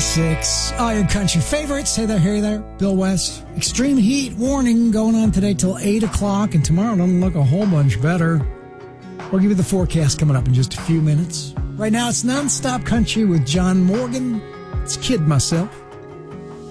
96. All your country favorites. Hey there, Bill West. Extreme heat warning going on today till 8 o'clock, and tomorrow doesn't look a whole bunch better. We'll give you the forecast coming up in just a few minutes. Right now, it's Nonstop Country with John Morgan. It's Kid Myself.